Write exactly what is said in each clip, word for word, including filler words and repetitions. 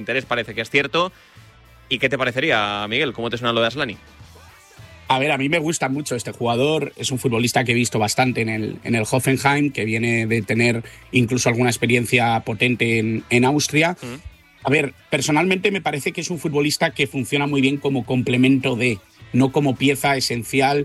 interés parece que es cierto. ¿Y qué te parecería, Miguel? ¿Cómo te suena lo de Aslani? A ver, a mí me gusta mucho este jugador. Es un futbolista que he visto bastante en el, en el Hoffenheim, que viene de tener incluso alguna experiencia potente en, en Austria. Mm. A ver, personalmente me parece que es un futbolista que funciona muy bien como complemento de, no como pieza esencial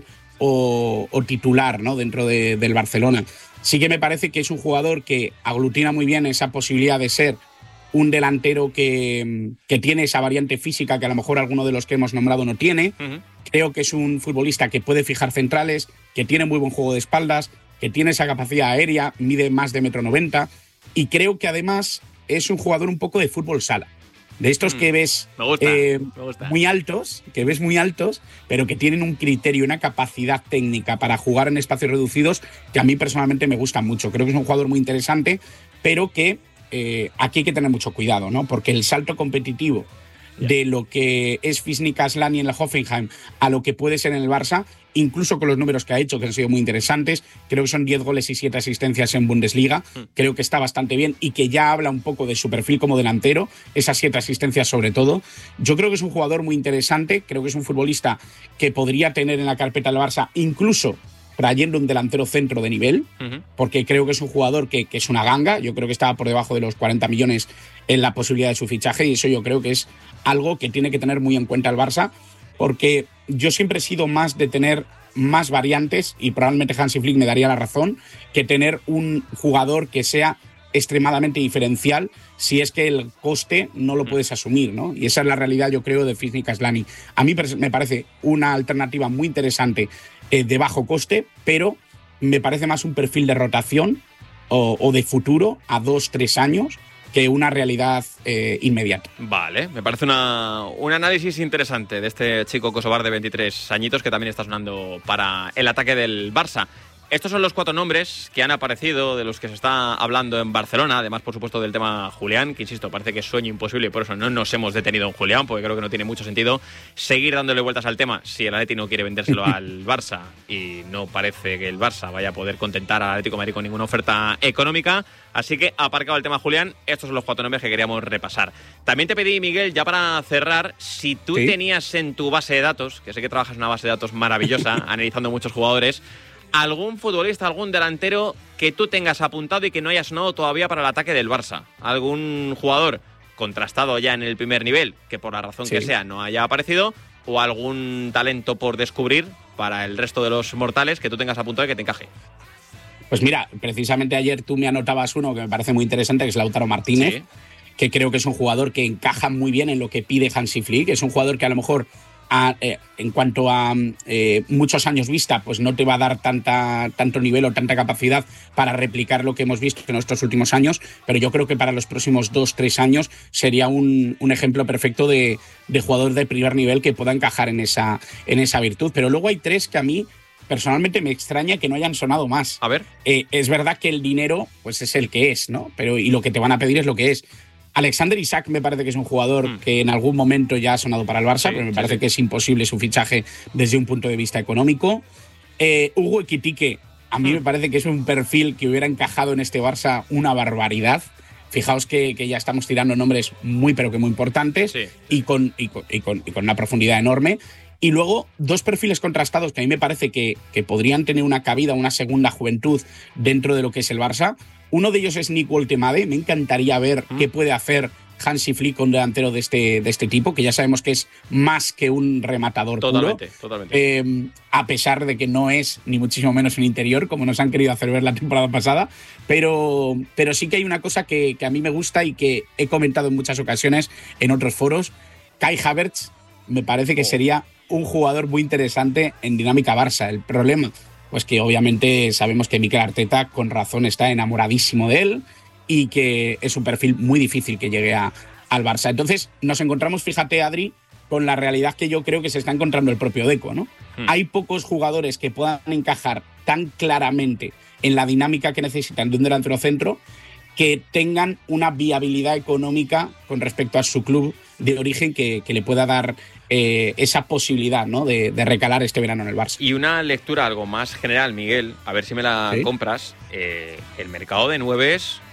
o, o titular, ¿no?, dentro de, del Barcelona. Sí que me parece que es un jugador que aglutina muy bien esa posibilidad de ser un delantero que, que tiene esa variante física que a lo mejor alguno de los que hemos nombrado no tiene. Uh-huh. Creo que es un futbolista que puede fijar centrales, que tiene muy buen juego de espaldas, que tiene esa capacidad aérea, mide más de metro noventa, y creo que además es un jugador un poco de fútbol sala. De estos mm, que ves me gusta, eh, me gusta. muy altos, que ves muy altos, pero que tienen un criterio, una capacidad técnica para jugar en espacios reducidos que a mí personalmente me gusta mucho. Creo que es un jugador muy interesante, pero que eh, aquí hay que tener mucho cuidado, ¿no? Porque el salto competitivo yeah. de lo que es Fisnik Aslani en el Hoffenheim a lo que puede ser en el Barça, incluso con los números que ha hecho, que han sido muy interesantes, creo que son diez goles y siete asistencias en Bundesliga, mm. creo que está bastante bien y que ya habla un poco de su perfil como delantero, esas siete asistencias sobre todo. Yo creo que es un jugador muy interesante, creo que es un futbolista que podría tener en la carpeta del Barça, incluso trayendo un delantero centro de nivel, uh-huh. porque creo que es un jugador que, que es una ganga. Yo creo que estaba por debajo de los cuarenta millones en la posibilidad de su fichaje, y eso yo creo que es algo que tiene que tener muy en cuenta el Barça, porque yo siempre he sido más de tener más variantes, y probablemente Hansi Flick me daría la razón, que tener un jugador que sea extremadamente diferencial si es que el coste no lo puedes asumir, ¿no? Y esa es la realidad, yo creo, de Fisnik Aslani. A mí me parece una alternativa muy interesante eh, de bajo coste, pero me parece más un perfil de rotación o, o de futuro a dos, tres años que una realidad eh, inmediata. Vale, me parece una, un análisis interesante de este chico kosovar de veintitrés añitos que también está sonando para el ataque del Barça. Estos son los cuatro nombres que han aparecido, de los que se está hablando en Barcelona, además, por supuesto, del tema Julián, que, insisto, parece que es sueño imposible y por eso no nos hemos detenido en Julián, porque creo que no tiene mucho sentido seguir dándole vueltas al tema si el Atleti no quiere vendérselo al Barça, y no parece que el Barça vaya a poder contentar al Atlético de Madrid con ninguna oferta económica. Así que, aparcado el tema Julián, estos son los cuatro nombres que queríamos repasar. También te pedí, Miguel, ya para cerrar, si tú ¿Sí? tenías en tu base de datos, que sé que trabajas en una base de datos maravillosa, analizando muchos jugadores, algún futbolista, algún delantero que tú tengas apuntado y que no hayas sonado todavía para el ataque del Barça. Algún jugador contrastado ya en el primer nivel, que por la razón sí. que sea no haya aparecido, o algún talento por descubrir para el resto de los mortales que tú tengas apuntado y que te encaje. Pues mira, precisamente ayer tú me anotabas uno que me parece muy interesante, que es Lautaro Martínez, sí. que creo que es un jugador que encaja muy bien en lo que pide Hansi Flick. Es un jugador que a lo mejor A, eh, en cuanto a eh, muchos años vista, pues no te va a dar tanta, tanto nivel o tanta capacidad para replicar lo que hemos visto en estos últimos años, pero yo creo que para los próximos dos, tres años sería un, un ejemplo perfecto de, de jugador de primer nivel que pueda encajar en esa, en esa virtud. Pero luego hay tres que a mí personalmente me extraña que no hayan sonado más. A ver. Eh, es verdad que el dinero pues es el que es, ¿no? Pero y lo que te van a pedir es lo que es. Alexander Isak me parece que es un jugador mm. que en algún momento ya ha sonado para el Barça, sí, pero me sí, parece sí. que es imposible su fichaje desde un punto de vista económico. Eh, Hugo Ekitike, a mí mm. me parece que es un perfil que hubiera encajado en este Barça una barbaridad. Fijaos que, que ya estamos tirando nombres muy, pero que muy importantes sí. y, con, y, con, y, con, y con una profundidad enorme. Y luego, dos perfiles contrastados que a mí me parece que, que podrían tener una cabida, una segunda juventud dentro de lo que es el Barça. Uno de ellos es Nick Woltemade. Me encantaría ver mm. qué puede hacer Hansi Flick con un delantero de este, de este tipo, que ya sabemos que es más que un rematador totalmente, puro. Totalmente. Eh, a pesar de que no es ni muchísimo menos un interior, como nos han querido hacer ver la temporada pasada. Pero, pero sí que hay una cosa que, que a mí me gusta y que he comentado en muchas ocasiones en otros foros. Kai Havertz me parece que oh. sería un jugador muy interesante en dinámica Barça. El problema, pues que obviamente sabemos que Mikel Arteta con razón está enamoradísimo de él y que es un perfil muy difícil que llegue a, al Barça. Entonces nos encontramos, fíjate, Adri, con la realidad que yo creo que se está encontrando el propio Deco, ¿no? Hmm. Hay pocos jugadores que puedan encajar tan claramente en la dinámica que necesitan de un delantero centro que tengan una viabilidad económica con respecto a su club de origen que, que le pueda dar eh, esa posibilidad, ¿no? de, de recalar este verano en el Barça. Y una lectura algo más general, Miguel, a ver si me la ¿Sí? compras. Eh, el mercado de nueves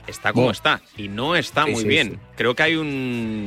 está como Oh. está y no está Sí, muy sí, bien. sí. Creo que hay un